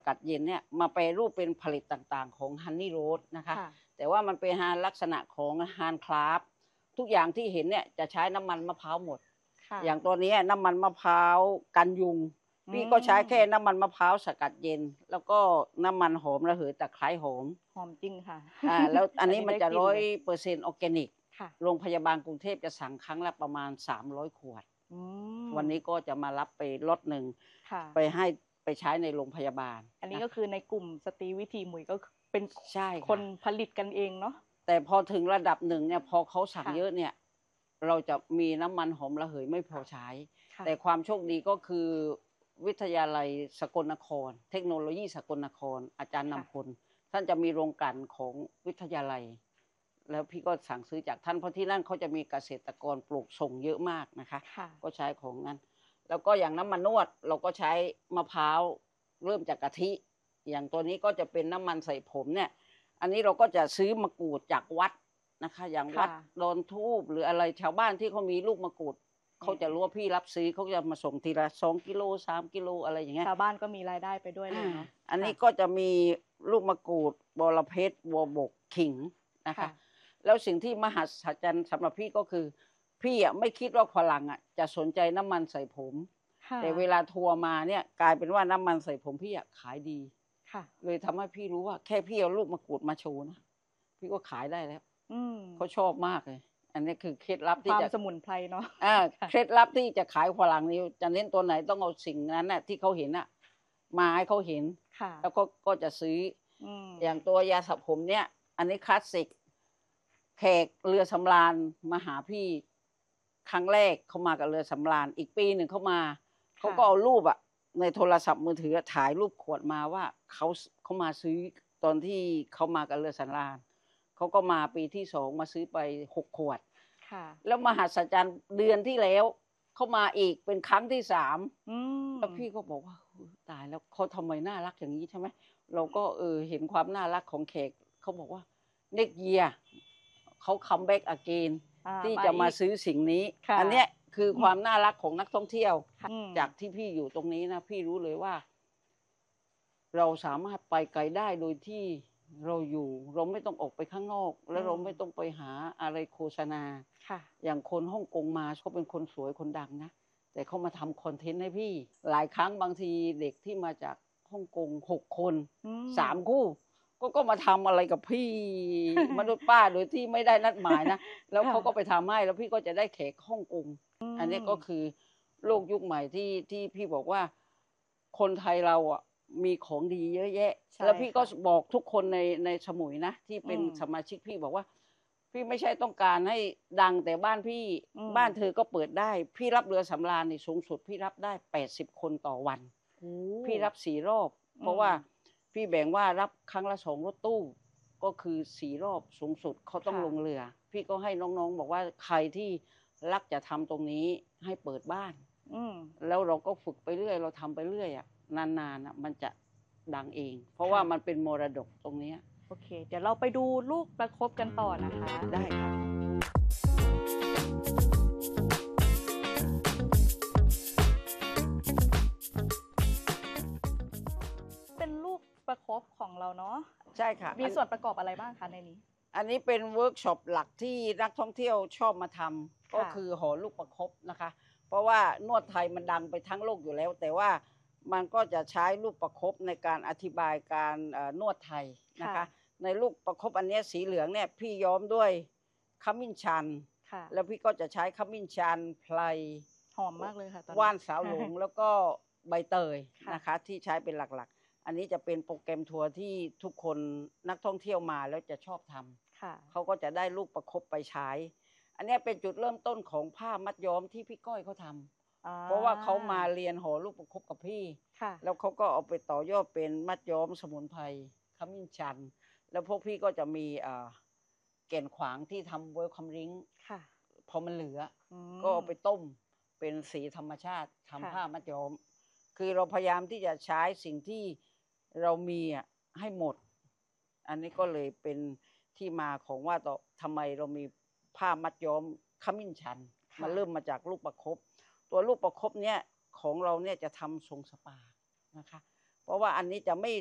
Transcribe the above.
กัดเย็นเนี่ยมาแปรรูปเป็นผลิตต่างๆของฮันนี่โรสนะคะแต่ว่ามันเป็นลักษณะของฮานคราฟทุกอย่างที่เห็นเนี่ยจะใช้น้ำมันมะพร้าวหมดอย่างตัวนี้น้ำมันมะพร้าวกันยุงพี่ก็ใช้แค่น้ำมันมะพร้าวสกัดเย็นแล้วก็น้ำมันหอมระเหยตะไคร้หอมจริงค่ะแล้วอันนี้มันจะ100%ออร์แกนิกโรงพยาบาลกรุงเทพจะสั่งครั้งละประมาณ300 ขวดวันนี้ก็จะมารับไปล็อตหนึ่งไปให้ไปใช้ในโรงพยาบาลอันนี้ก็คือในกลุ่มสตรีวิธีหมุยก็เป็นคนผลิตกันเองเนาะแต่พอถึงระดับหนึ่งเนี่ยพอเขาสั่งเยอะเนี่ยเราจะมีน้ำมันหอมระเหยไม่พอใช้แต่ความโชคดีก็คือวิทยาลัยสกลนครเทคโนโลยีสกลนครอาจารย์นำพลท่านจะมีโรงกลั่นของวิทยาลัยแล้วพี่ก็สั่งซื้อจากท่านเพราะที่นั่นเขาจะมีเกษตรกรปลูกส่งเยอะมากนะคะก็ใช้ของนั้นแล้วก็อย่างน้ำมันนวดเราก็ใช้มะพร้าวเริ่มจากกะทิอย่างตัวนี้ก็จะเป็นน้ำมันใส่ผมเนี่ยอันนี้เราก็จะซื้อมะกรูดจากวัดนะคะอย่างวัดโดนทูบหรืออะไรชาวบ้านที่เขามีลูกมะกรูดเขาจะรู้ว่าพี่รับซื้อเขาจะมาส่งทีละ2 กิโล3 กิโลอะไรอย่างเงี้ยชาวบ้านก็มีรายได้ไปด้วยเลยเนาะอันนี้ก็จะมีลูกมะกรูดบรเพชรบัวบกขิงนะคะแล้วสิ่งที่มหัศจรรย์สำหรับพี่ก็คือพี่ไม่คิดว่าฝรั่งจะสนใจน้ำมันใส่ผมแต่เวลาทัวร์มาเนี่ยกลายเป็นว่าน้ำมันใส่ผมพี่ขายดีเลยทำให้พี่รู้ว่าแค่พี่เอาลูกมะกรูดมาโชว์นะพี่ก็ขายได้แล้วเขาชอบมากเลยอันนี้คือเคล็ดลับที่จะสมุนไพรเนาะเคล็ดลับที่จะขายฝรั่งนี้จะเน้นตัวไหนต้องเอาสิ่งนั้นน่ะที่เขาเห็นมาให้เขาเห็นแล้วก็จะซื้ออย่างตัวยาสระผมเนี่ยอันนี้คลาสสิกแขกเรือสำราญมาหาพี่ครั้งแรกเขามากับเรือสำราญอีกปีหนึ่งเขามาเขาก็เอารูปในโทรศัพท์มือถือถ่ายรูปขวดมาว่าเขามาซื้อตอนที่เขามากับเรือสำราญเขาก็มาปีที่2มาซื้อไป6 ขวดแล้วมหัศจรรย์เดือนที่แล้วเขามาอีกเป็นครั้งที่3แล้วพี่ก็บอกว่าตายแล้วเขาทำไมน่ารักอย่างนี้ใช่ไหมเราก็เห็นความน่ารักของแขกเขาบอกว่าnext yearเขาคัมแบ็กอเกนที่จะมาซื้อสิ่งนี้อันเนี้ยคือความน่ารักของนักท่องเที่ยวจากที่พี่อยู่ตรงนี้นะพี่รู้เลยว่าเราสามารถไปไกลได้โดยที่เราไม่ต้องออกไปข้างนอกและเราไม่ต้องไปหาอะไรโฆษณาอย่างคนฮ่องกงมาเขาเป็นคนสวยคนดังนะแต่เขามาทำคอนเทนต์ให้พี่หลายครั้งบางทีเด็กที่มาจากฮ่องกง6 คน3 คู่ก็มาทำอะไรกับพี่มนุษย์ป้าโดยที่ไม่ได้นัดหมายนะแล้วเขาก็ไปทำให้แล้วพี่ก็จะได้แขกฮ่องกงอันนี้ก็คือโลกยุคใหม่ที่พี่บอกว่าคนไทยเรามีของดีเยอะแยะแล้วพี่ก็บอกทุกคนในสมุยนะที่เป็นสมาชิกพี่บอกว่าพี่ไม่ใช่ต้องการให้ดังแต่บ้านพี่บ้านเธอก็เปิดได้พี่รับเรือสำราญในสูงสุดพี่รับได้80 คนต่อวันพี่รับ4 รอบเพราะว่าพี่แบ่งว่ารับครั้งละ2 รถตู้ก็คือ4 รอบสูงสุดเขาต้องลงเรือพี่ก็ให้น้องๆบอกว่าใครที่รักจะทำตรงนี้ให้เปิดบ้านแล้วเราก็ฝึกไปเรื่อยเราทำไปเรื่อยนานๆมันจะดังเองเพราะว่ามันเป็นมรดกตรงนี้โอเคเดี๋ยวเราไปดูลูกประคบกันต่อนะคะได้ครับเป็นลูกประคบของเราเนาะใช่ค่ะมีส่วนประกอบอะไรบ้างคะในนี้อันนี้เป็นเวิร์กช็อปหลักที่นักท่องเที่ยวชอบมาทำก็คือห่อลูกประคบนะคะเพราะว่านวดไทยมันดังไปทั้งโลกอยู่แล้วแต่ว่ามันก็จะใช้ลูกประคบในการอธิบายการนวดไทยนะคะในลูกประคบอันนี้สีเหลืองเนี่ยพี่ย้อมด้วยขมิ้นชันแล้วพี่ก็จะใช้ขมิ้นชันไพรหอมมากเลยค่ะว่านสาวหลงแล้วก็ใบเตยนะคะที่ใช้เป็นหลักๆอันนี้จะเป็นโปรแกรมทัวร์ที่ทุกคนนักท่องเที่ยวมาแล้วจะชอบทำเขาก็จะได้ลูกประคบไปใช้อันนี้เป็นจุดเริ่มต้นของผ้ามัดย้อมที่พี่ก้อยเขาทำเพราะว่าเขามาเรียนห่อลูกประคบกับพี่แล้วเขาก็เอาไปต่อยอดเป็นมัดย้อมสมุนไพรขมิ้นชันแล้วพวกพี่ก็จะมีแก่นขวางที่ทำเวลคัมริงพอมันเหลือก็เอาไปต้มเป็นสีธรรมชาติทำผ้ามัดย้อมคือเราพยายามที่จะใช้สิ่งที่เรามีให้หมดอันนี้ก็เลยเป็นที่มาของว่าทำไมเรามีผ้ามัดย้อมขมิ้นชันมันเริ่มมาจากลูกประคบตัวลูกประคบเนี้ยของเราเนี่ยจะทำทรงสปานะคะเพราะว่าอันนี้จะไม่